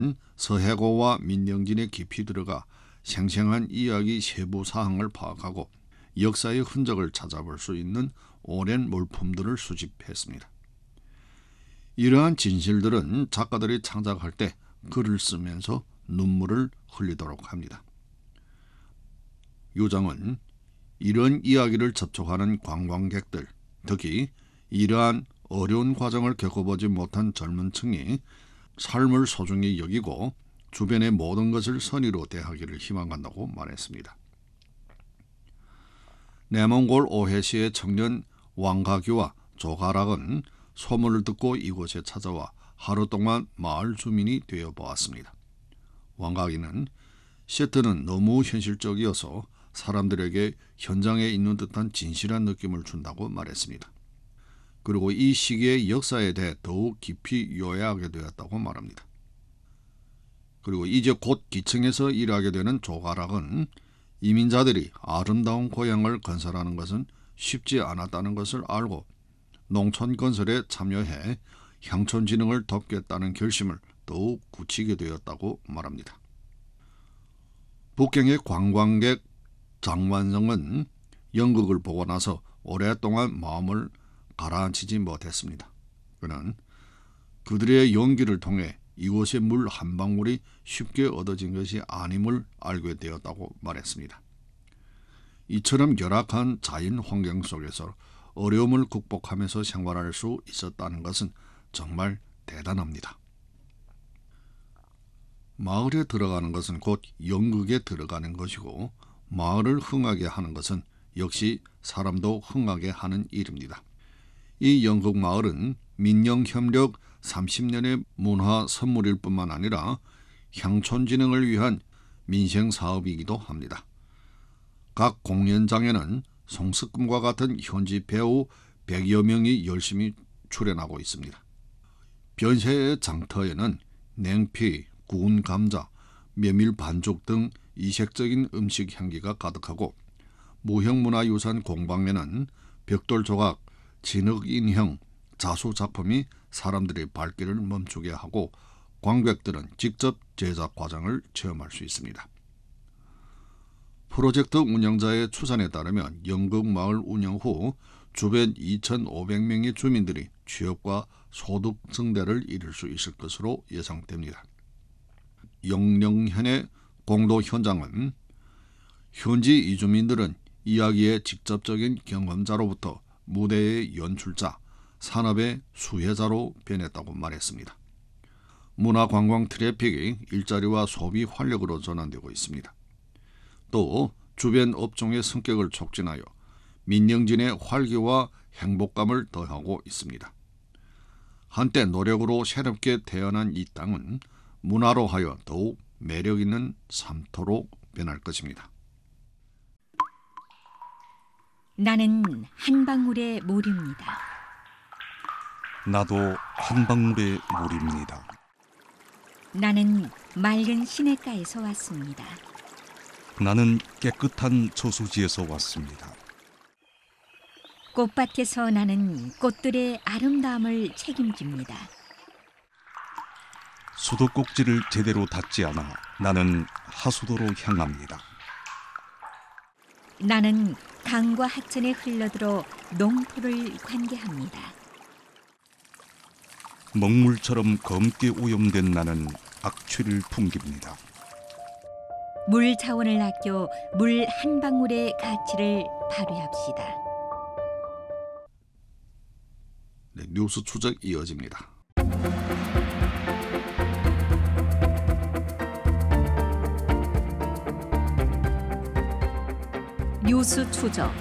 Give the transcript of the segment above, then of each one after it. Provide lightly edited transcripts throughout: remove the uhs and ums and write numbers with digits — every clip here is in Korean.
서해고와 민영진에 깊이 들어가 생생한 이야기 세부 사항을 파악하고 역사의 흔적을 찾아볼 수 있는 오랜 물품들을 수집했습니다. 이러한 진실들은 작가들이 창작할 때 글을 쓰면서 눈물을 흘리도록 합니다. 요정은 이런 이야기를 접촉하는 관광객들, 특히 이러한 어려운 과정을 겪어보지 못한 젊은 층이 삶을 소중히 여기고 주변의 모든 것을 선의로 대하기를 희망한다고 말했습니다. 내몽골 오해시의 청년 왕가규와 조가락은 소문을 듣고 이곳에 찾아와 하루 동안 마을 주민이 되어보았습니다. 왕가기는 세트는 너무 현실적이어서 사람들에게 현장에 있는 듯한 진실한 느낌을 준다고 말했습니다. 그리고 이 시기의 역사에 대해 더욱 깊이 요해하게 되었다고 말합니다. 그리고 이제 곧 기층에서 일하게 되는 조가락은 이민자들이 아름다운 고향을 건설하는 것은 쉽지 않았다는 것을 알고 농촌 건설에 참여해 향촌 진흥을 돕겠다는 결심을 더욱 굳히게 되었다고 말합니다. 북경의 관광객 장완성은 연극을 보고 나서 오랫동안 마음을 가라앉히지 못했습니다. 그는 그들의 연기를 통해 이곳의 물 한 방울이 쉽게 얻어진 것이 아님을 알게 되었다고 말했습니다. 이처럼 열악한 자연 환경 속에서 어려움을 극복하면서 생활할 수 있었다는 것은 정말 대단합니다. 마을에 들어가는 것은 곧 연극에 들어가는 것이고 마을을 흥하게 하는 것은 역시 사람도 흥하게 하는 일입니다. 이 연극 마을은 민영협력 30년의 문화 선물일 뿐만 아니라 향촌 진흥을 위한 민생 사업이기도 합니다. 각 공연장에는 송스금과 같은 현지 배우 100여 명이 열심히 출연하고 있습니다. 변새의 장터에는 냉피, 구운 감자, 메밀 반죽 등 이색적인 음식 향기가 가득하고 무형문화유산 공방에는 벽돌 조각, 진흙 인형, 자수 작품이 사람들의 발길을 멈추게 하고 관객들은 직접 제작 과정을 체험할 수 있습니다. 프로젝트 운영자의 추산에 따르면 연극마을 운영 후 주변 2,500명의 주민들이 취업과 소득 증대를 이룰 수 있을 것으로 예상됩니다. 영령현의 공도 현장은 현지 이주민들은 이야기의 직접적인 경험자로부터 무대의 연출자, 산업의 수혜자로 변했다고 말했습니다. 문화관광 트래픽이 일자리와 소비 활력으로 전환되고 있습니다. 또 주변 업종의 성격을 촉진하여 민영진의 활기와 행복감을 더하고 있습니다. 한때 노력으로 새롭게 태어난 이 땅은 문화로 하여 더욱 매력있는 삼토로 변할 것입니다. 나는 한 방울의 물입니다. 나도 한 방울의 물입니다. 나는 맑은 시냇가에서 왔습니다. 나는 깨끗한 저수지에서 왔습니다. 꽃밭에서 나는 꽃들의 아름다움을 책임집니다. 수도꼭지를 제대로 닫지 않아 나는 하수도로 향합니다. 나는 강과 하천에 흘러들어 농토를 관계합니다. 먹물처럼 검게 오염된 나는 악취를 풍깁니다. 물 자원을 아껴 물 한 방울의 가치를 발휘합시다. 네, 뉴스 추적 이어집니다. 뉴스 추적.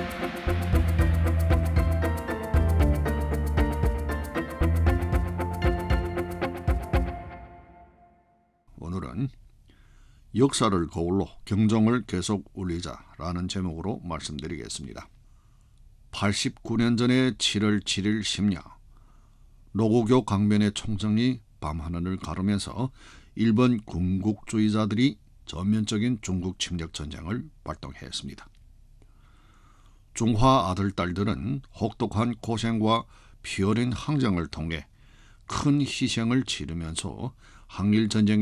오늘은 역사를 거울로 경종을 계속 울리자라는 제목으로 말씀드리겠습니다. 89년 전의 7월 7일 심야 노고교 강변의 총정이 밤하늘을 가르면서 일본 군국주의자들이 전면적인 중국 침략 전쟁을 발동했습니다. 중화 아들, 딸들은 혹독한 고생과 피 어린 항쟁을 통해 큰 희생을 치르면서 항일 전쟁